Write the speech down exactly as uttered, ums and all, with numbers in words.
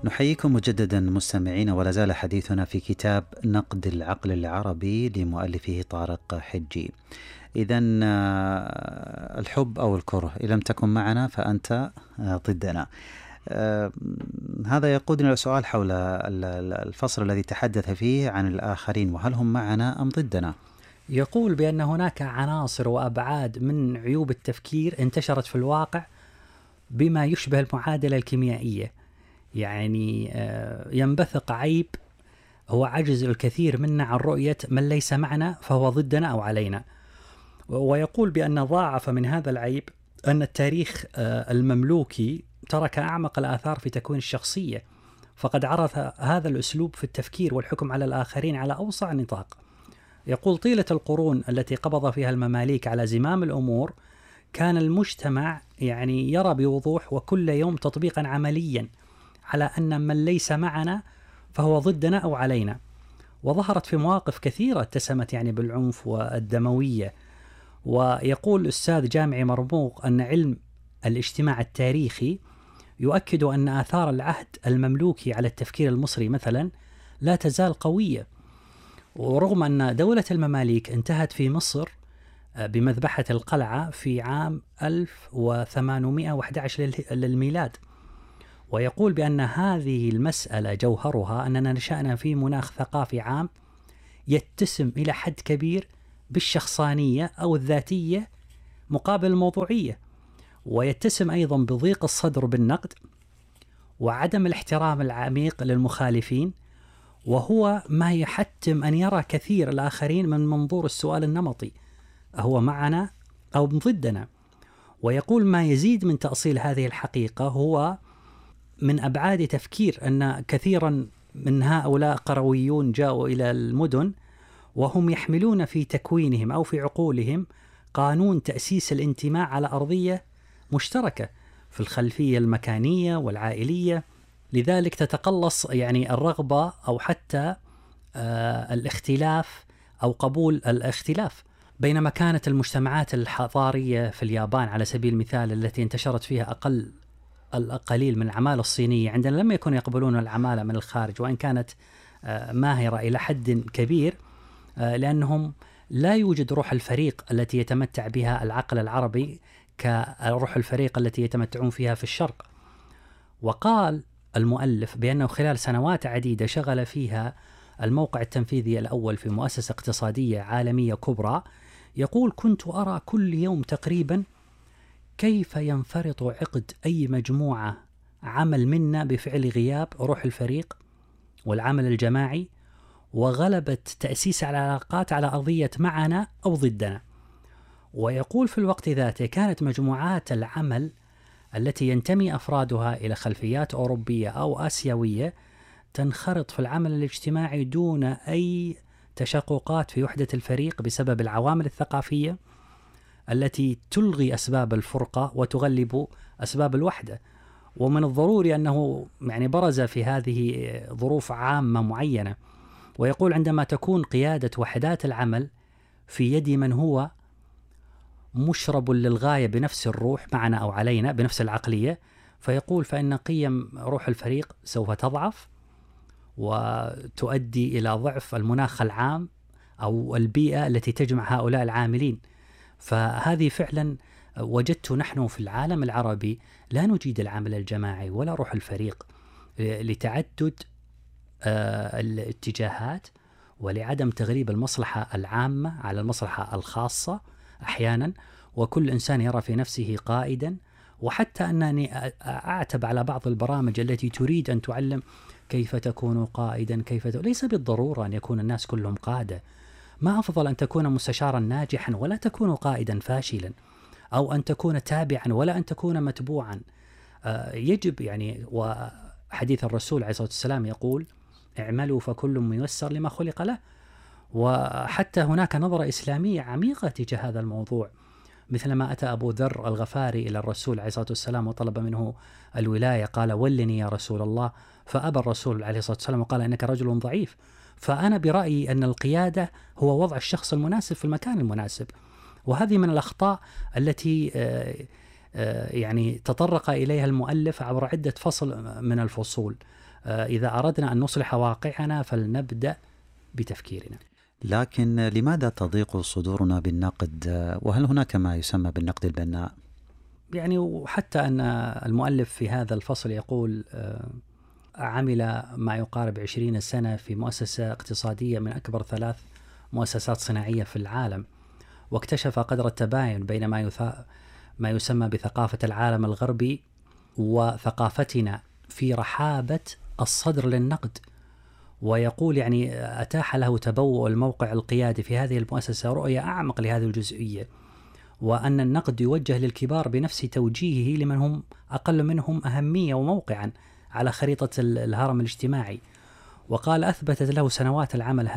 نحييكم مجددا مستمعين، ولا زال حديثنا في كتاب نقد العقل العربي لمؤلفه طارق حجي. إذن آه، الحب أو الكره، إن لم تكن معنا فأنت آه، ضدنا. آه، هذا يقودنا إلى سؤال حول ال- ال- الفصل الذي تحدث فيه عن الآخرين، وهل هم معنا أم ضدنا؟ يقول بأن هناك عناصر وأبعاد من عيوب التفكير انتشرت في الواقع بما يشبه المعادلة الكيميائية. يعني آه، ينبثق عيب هو عجز الكثير منا عن رؤية من ليس معنا فهو ضدنا أو علينا. ويقول بأن ضاعف من هذا العيب أن التاريخ آه، المملوكي ترك أعمق الآثار في تكوين الشخصية، فقد عرف هذا الأسلوب في التفكير والحكم على الآخرين على أوسع نطاق. يقول طيلة القرون التي قبض فيها المماليك على زمام الأمور كان المجتمع يعني يرى بوضوح وكل يوم تطبيقا عمليا على أن من ليس معنا فهو ضدنا أو علينا، وظهرت في مواقف كثيرة اتسمت يعني بالعنف والدموية. ويقول الأستاذ جامعي مرموق أن علم الاجتماع التاريخي يؤكد أن آثار العهد المملوكي على التفكير المصري مثلا لا تزال قوية، ورغم أن دولة المماليك انتهت في مصر بمذبحة القلعة في عام ألف وثمانمائة وأحد عشر للميلاد. ويقول بأن هذه المسألة جوهرها أننا نشأنا في مناخ ثقافي عام يتسم إلى حد كبير بالشخصانية أو الذاتية مقابل الموضوعية، ويتسم أيضا بضيق الصدر بالنقد وعدم الاحترام العميق للمخالفين، وهو ما يحتم أن يرى كثير الآخرين من منظور السؤال النمطي: أهو معنا أو ضدنا؟ ويقول ما يزيد من تأصيل هذه الحقيقة هو من أبعاد تفكير أن كثيرا من هؤلاء قرويون جاءوا إلى المدن وهم يحملون في تكوينهم أو في عقولهم قانون تأسيس الانتماء على أرضية مشتركة في الخلفية المكانية والعائلية، لذلك تتقلص يعني الرغبة أو حتى آه الاختلاف أو قبول الاختلاف. بينما كانت المجتمعات الحضارية في اليابان على سبيل المثال التي انتشرت فيها أقل القليل من العمالة الصينية، عندما لم يكونوا يقبلون العمالة من الخارج وإن كانت آه ماهرة إلى حد كبير، آه لأنهم لا يوجد روح الفريق التي يتمتع بها العقل العربي كروح الفريق التي يتمتعون فيها في الشرق. وقال المؤلف بأنه خلال سنوات عديدة شغل فيها الموقع التنفيذي الأول في مؤسسة اقتصادية عالمية كبرى، يقول كنت أرى كل يوم تقريبا كيف ينفرط عقد أي مجموعة عمل منا بفعل غياب روح الفريق والعمل الجماعي وغلبة تأسيس العلاقات على أرضية معنا أو ضدنا. ويقول في الوقت ذاته كانت مجموعات العمل التي ينتمي أفرادها إلى خلفيات أوروبية أو آسيوية تنخرط في العمل الاجتماعي دون أي تشققات في وحدة الفريق بسبب العوامل الثقافية التي تلغي أسباب الفرقة وتغلب أسباب الوحدة. ومن الضروري أنه يعني برز في هذه ظروف عامة معينة. ويقول عندما تكون قيادة وحدات العمل في يد من هو مشرب للغاية بنفس الروح معنا أو علينا بنفس العقلية، فيقول فإن قيم روح الفريق سوف تضعف وتؤدي إلى ضعف المناخ العام أو البيئة التي تجمع هؤلاء العاملين. فهذه فعلا وجدت نحن في العالم العربي لا نجيد العمل الجماعي ولا روح الفريق لتعدد الاتجاهات ولعدم تغليب المصلحة العامة على المصلحة الخاصة أحيانا، وكل إنسان يرى في نفسه قائدا. وحتى أنني أعتب على بعض البرامج التي تريد أن تعلم كيف تكون قائدا، كيف ت... ليس بالضرورة أن يكون الناس كلهم قادة. ما أفضل أن تكون مستشارا ناجحا ولا تكون قائدا فاشلا، أو أن تكون تابعا ولا أن تكون متبوعا. آه يجب يعني، وحديث الرسول عليه الصلاة والسلام يقول اعملوا فكل ميسر لما خلق له. وحتى هناك نظرة إسلامية عميقة تجاه هذا الموضوع، مثلما أتى أبو ذر الغفاري إلى الرسول عليه الصلاة والسلام وطلب منه الولاية، قال ولني يا رسول الله، فأبى الرسول عليه الصلاة والسلام وقال إنك رجل ضعيف. فأنا برأيي أن القيادة هو وضع الشخص المناسب في المكان المناسب. وهذه من الأخطاء التي يعني تطرق إليها المؤلف عبر عدة فصل من الفصول. إذا أردنا أن نصلح واقعنا فلنبدأ بتفكيرنا. لكن لماذا تضيق صدورنا بالنقد؟ وهل هناك ما يسمى بالنقد البناء؟ يعني وحتى أن المؤلف في هذا الفصل يقول عمل ما يقارب عشرين سنة في مؤسسة اقتصادية من أكبر ثلاث مؤسسات صناعية في العالم، واكتشف قدر التباين بين ما, يثا... ما يسمى بثقافة العالم الغربي وثقافتنا في رحابة الصدر للنقد. ويقول يعني أتاح له تبوء الموقع القيادي في هذه المؤسسة رؤية أعمق لهذه الجزئية، وأن النقد يوجه للكبار بنفس توجيهه لمن هم أقل منهم أهمية وموقعا على خريطة الهرم الاجتماعي. وقال أثبتت له سنوات العمل